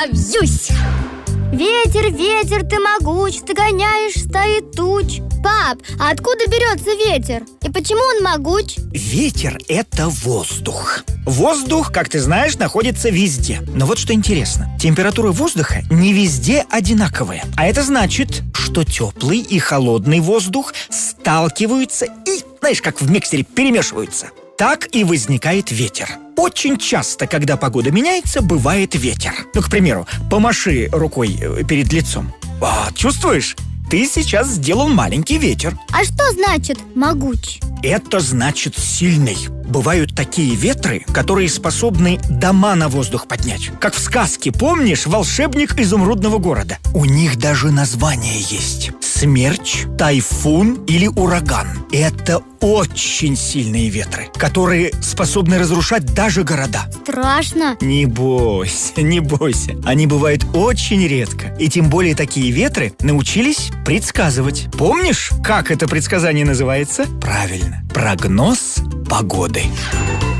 разовьюсь. Ветер, ветер, ты могуч, ты гоняешь стаи туч. Пап, а откуда берется ветер? И почему он могуч? Ветер – это воздух. Воздух, как ты знаешь, находится везде. Но вот что интересно. Температура воздуха не везде одинаковая. А это значит, что теплый и холодный воздух сталкиваются и, знаешь, как в миксере перемешиваются. Так и возникает ветер. Очень часто, когда погода меняется, бывает ветер. Ну, к примеру, помаши рукой перед лицом. Чувствуешь? Ты сейчас сделал маленький ветер. А что значит могуч? Это значит сильный. Бывают такие ветры, которые способны дома на воздух поднять. Как в сказке, помнишь, «Волшебник изумрудного города»? У них даже название есть. Смерч, тайфун или ураган. Это очень сильные ветры, которые способны разрушать даже города. Страшно. Не бойся, не бойся. Они бывают очень редко. И тем более такие ветры научились предсказывать. Помнишь, как это предсказание называется? Правильно. Прогноз погоды.